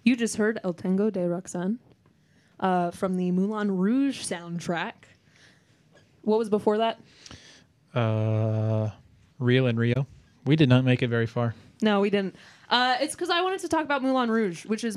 You just heard El Tango de Roxanne from the Moulin Rouge soundtrack. What was before that? Rio and Rio. We did not make it very far. No, we didn't. It's because I wanted to talk about Moulin Rouge, which is